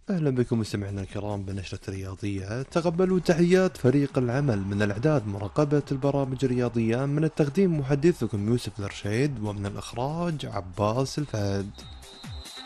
أهلا بكم مستمعينا الكرام بنشرة رياضية. تقبلوا تحيات فريق العمل من الإعداد مراقبة البرامج الرياضية، من التقديم محدثكم يوسف الرشيد، ومن الإخراج عباس الفهد.